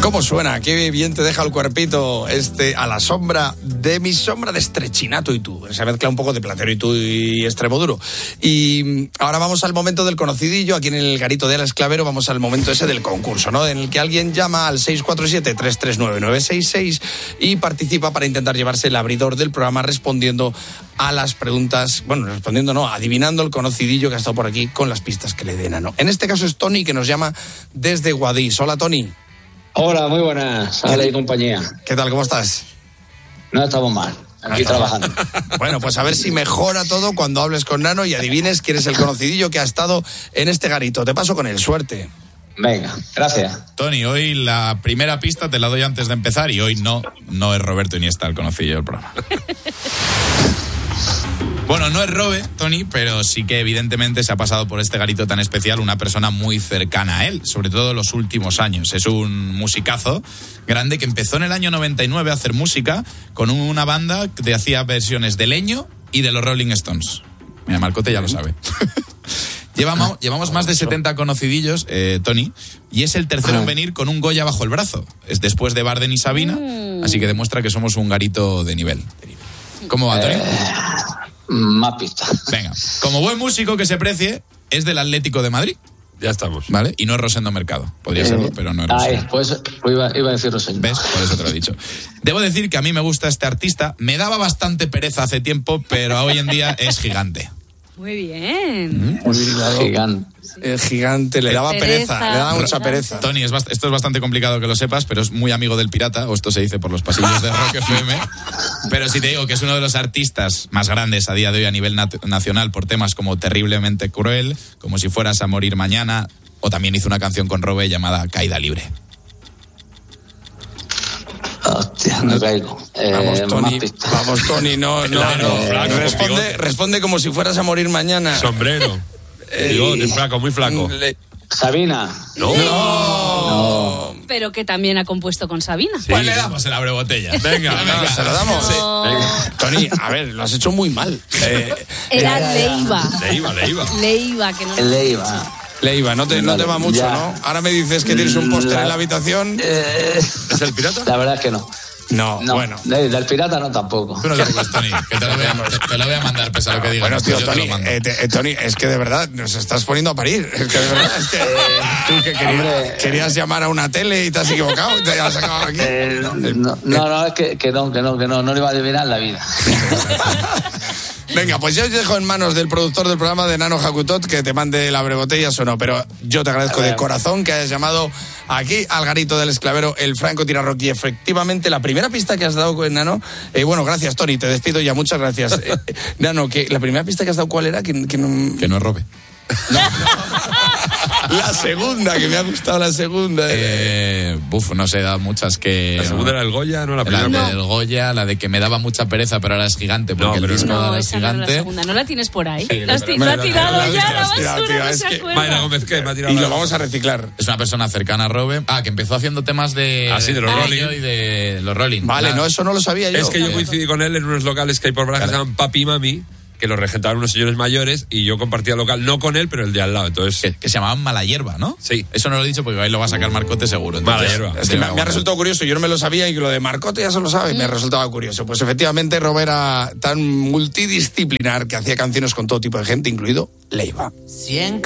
¿Cómo suena? Qué bien te deja el cuerpito a la sombra de mi sombra de Estrechinato y tú. Se mezcla un poco de Platero y tú y Extremoduro. Y ahora vamos al momento del conocidillo. Aquí en el garito de Alex Clavero vamos al momento ese del concurso, ¿no? En el que alguien llama al 647-339-966 y participa para intentar llevarse el abridor del programa respondiendo a las preguntas, adivinando el conocidillo que ha estado por aquí con las pistas que le den, ¿no? En este caso es Tony, que nos llama desde Guadix. Hola, Tony. Hola, muy buenas, Ale y compañía. ¿Qué tal? ¿Cómo estás? No estamos mal, aquí trabajando. Bueno, pues a ver si mejora todo cuando hables con Nano y adivines quién es el conocidillo que ha estado en este garito. Te paso con él, suerte. Venga, gracias. Tony, hoy la primera pista te la doy antes de empezar y hoy no es Roberto Iniesta el conocidillo del programa. Bueno, no es Robe, Tony, pero sí que evidentemente se ha pasado por este garito tan especial una persona muy cercana a él, sobre todo en los últimos años. Es un musicazo grande que empezó en el año 99 a hacer música con una banda que hacía versiones de Leño y de los Rolling Stones. Mira, Marcote ya lo sabe. Llevamos más de 70 conocidillos, Tony, y es el tercero en venir con un Goya bajo el brazo. Es después de Barden y Sabina, así que demuestra que somos un garito de nivel. ¿Cómo va, Tony? Más pistas. Venga, como buen músico que se precie, es del Atlético de Madrid. Ya estamos. ¿Vale? Y no es Rosendo Mercado. Podría serlo, pero no es Rosendo. Pues iba a decir Rosendo. ¿Ves? Por eso te lo he dicho. Debo decir que a mí me gusta este artista. Me daba bastante pereza hace tiempo, pero hoy en día es gigante. Muy bien. Gigante. El gigante le daba pereza, le daba mucha pereza. Tony, esto es bastante complicado que lo sepas, pero es muy amigo del Pirata, o esto se dice por los pasillos de Rock FM. Pero si te digo que es uno de los artistas más grandes a día de hoy a nivel nacional por temas como Terriblemente Cruel, Como si fueras a morir mañana, o también hizo una canción con Robe llamada Caída Libre. Hostia, no caigo. Vamos, Tony, no. Responde como si fueras a morir mañana. Sombrero. Bigote, flaco, muy flaco. Sabina. No. Pero que también ha compuesto con Sabina. Sí. Pues le damos el abre-botella. Venga, se lo damos. No. Venga. Tony, a ver, lo has hecho muy mal. Era Leiva. Leiva. Que no. Leiva, no te va mucho, Ya. ¿no? Ahora me dices que tienes un póster en la habitación. ¿Es el Pirata? La verdad es que no. No, bueno. Del Pirata no tampoco. Tú no te preocupes, Tony, que te lo voy a mandar, pese a lo que digas. Bueno, tío, Yo te lo Tony, mando. Tony, es que de verdad nos estás poniendo a parir. Es que de verdad, es que tú que querías llamar a una tele y te has equivocado y te has sacado aquí. No, es que no le iba a adivinar la vida. Venga, pues yo os dejo en manos del productor del programa de Nano Jacutot que te mande el abrebotellas o no, pero yo te agradezco de corazón que hayas llamado aquí al garito del Esclavero el Franco Tirarrock y efectivamente la primera pista que has dado con Nano, bueno, gracias Tony, te despido ya, muchas gracias. Nano, que la primera pista que has dado, ¿cuál era? Que no es Robe. La segunda, que me ha gustado la segunda. No sé, da muchas que... La segunda era el Goya, ¿no? La primera. La del Goya, la de que me daba mucha pereza, pero ahora es gigante, porque el disco ahora es esa no era la gigante. segunda, no la tienes por ahí. Sí, la ha tirado ya, la basura, no se acuerda. Mayra Gómez, ¿qué? Me ha tirado Y lo vamos a reciclar. Es una persona cercana a Robe. Que empezó haciendo temas de... de los Rolling. Y de los Rolling. Vale, no, eso no lo sabía yo. Es que yo coincidí con él en unos locales que hay por Braga que se llaman Papi y Mami, que los regentaban unos señores mayores y yo compartía local, no con él, pero el de al lado. Entonces, que se llamaban Mala Hierba, ¿no? Sí. Eso no lo he dicho porque ahí lo va a sacar Marcote seguro. Mala Hierba. Es que me ha resultado curioso, yo no me lo sabía y lo de Marcote ya se lo sabe, me resultaba curioso. Pues efectivamente Robe era tan multidisciplinar que hacía canciones con todo tipo de gente, incluido Leiva.